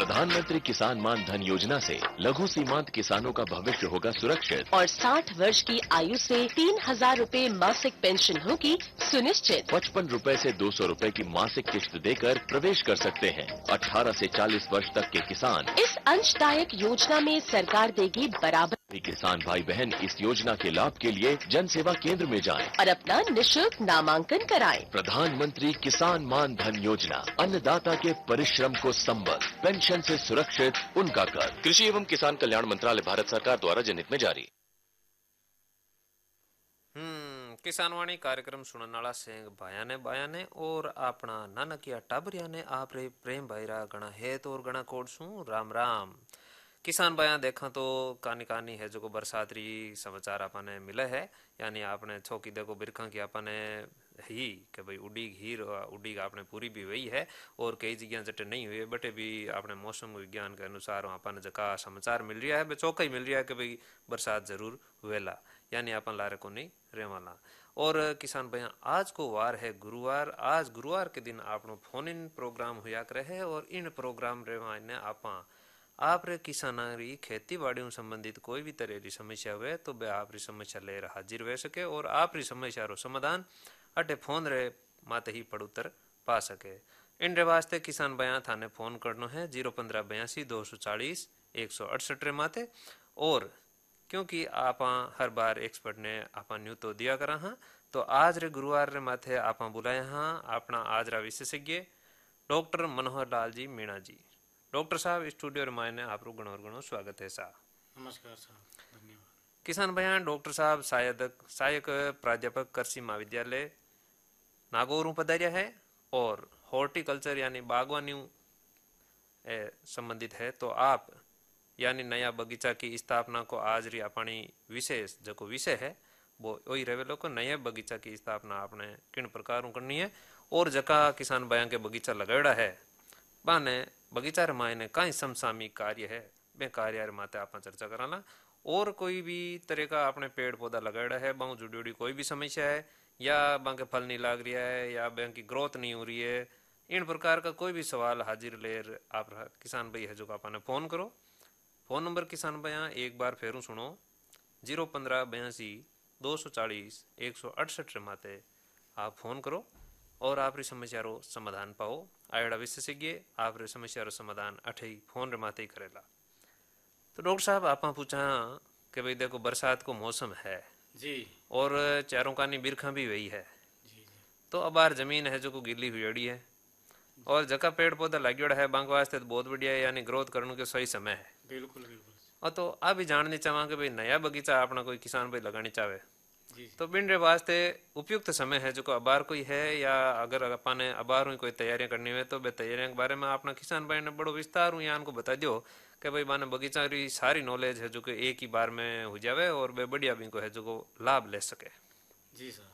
प्रधानमंत्री किसान मान धन योजना से लघु सीमांत किसानों का भविष्य होगा सुरक्षित और 60 वर्ष की आयु से 3,000 रूपए मासिक पेंशन होगी सुनिश्चित। 55 रूपए से 200 रूपए की मासिक किश्त देकर प्रवेश कर सकते हैं। 18 से 40 वर्ष तक के किसान इस अंशदायक योजना में सरकार देगी बराबर। किसान भाई बहन इस योजना के लाभ के लिए जन सेवा केंद्र में जाएं और अपना निशुल्क नामांकन कराएं। प्रधानमंत्री किसान मान धन योजना अन्नदाता के परिश्रम को संबल, पेंशन से सुरक्षित उनका कर। कृषि एवं किसान कल्याण मंत्रालय भारत सरकार द्वारा जनहित में जारी। किसान वाणी कार्यक्रम सुनने वाला सिंह भाया ने और अपना नानकिया टाबरिया ने आप रे प्रेम भाईरा गणा हेत और गणा कोड सु राम राम। किसान भाया देखा तो कानी है जो बरसात री समाचार आपने मिले है, यानी आपने छोकी देखो बिरखा की आपने ही कि भाई उड़ी आपने पूरी भी हुई है और कई जगह जटे नहीं हुई है, बटे भी आपने मौसम विज्ञान के अनुसार आपने जका समाचार मिल रहा है चौका ही मिल रहा है कि भाई बरसात जरूर हुएला, यानी अपन लारे को नहीं रेवाला। और किसान भैया आज को वार है गुरुवार। आज गुरुवार के दिन आपनो फोन इन प्रोग्राम हुआ करे है और इन प्रोग्राम रेवा ने आप रे किसानारी खेती बाड़ी संबंधित कोई भी तरह की समस्या हुए तो बे आप री समस्या ले हाजिर हो सके और आप री समस्या रो समाधान अटे फोन रे माते ही पड़ुतर पा सके। इन रे वास्ते किसान भैया थाने फोन करनो है 01582 240 168 रे माते। और क्योंकि आप हर बार एक्सपर्ट ने आप न्यू तो दिया करा हाँ, तो आज रे गुरुवार रे माथे आप बुलाया हाँ अपना आज रा विशेषज्ञ डॉक्टर मनोहर लाल जी मीणा जी। डॉक्टर साहब स्टूडियो रे मायने आप रो गणो स्वागत है साहब। नमस्कार साहब, धन्यवाद। किसान भैया डॉक्टर साहब सहायक प्राध्यापक कृषि महाविद्यालय नागौर पधारिया है और हॉर्टिकल्चर यानी बागवानी संबंधित है, तो आप यानी नया बगीचा की स्थापना को आज री अपनी विशेष जो विषय है वो वही रेवेलो को नए बगीचा की स्थापना आपने किन प्रकार करनी है और जका किसान भाइयों के बगीचा लगाड़ा है बाने बगीचा रे मायने कई समसामयिक कार्य है बे कार्य रे माते आप चर्चा कराना। और कोई भी तरह का आपने पेड़ पौधा लगाड़ा है बाऊ जुड़ी कोई भी समस्या है या बांके फल नहीं लाग रहा है या बैंक की ग्रोथ नहीं हो रही है, इन प्रकार का कोई भी सवाल हाजिर लेर आप किसान भाई है जो आपने फोन करो। फोन नंबर किसान भैया एक बार फेरू सुनो 01582 240 168 माते आप फोन करो और आप री समस्या रो समाधान पाओ। आयड़ा विशेषज्ञ आप री समस्या रो समाधान अठे ही फोन रे माते ही करेला। तो डॉक्टर साहब आप पूछा कि भाई देखो बरसात को मौसम है जी और चारों कानी बिरखा भी वही है जी, तो अब बार जमीन है जो को गिल्ली हुई है और जका पेड़ पौधा लग्योड़ा है बांग वास्ते तो बहुत बढ़िया है, यानी ग्रोथ करने के सही समय है। बिल्कुल बिल्कुल। और तो आप भी जाननी चाहवा कि भाई नया बगीचा अपना कोई किसान भाई लगानी चाहे जी तो बिन रे वास्ते उपयुक्त समय है जो को अबार कोई है या अगर अपने अबार हुई कोई तैयारियां करनी है तो बे तैयारियों के बारे में अपना किसान भाई ने बड़ो विस्तार हुई को बता दियो कि भाई माने बगीचा की सारी नॉलेज है जो कि एक ही बार में हो जावे और बे बढ़िया भी को है जो को लाभ ले सके। जी सर।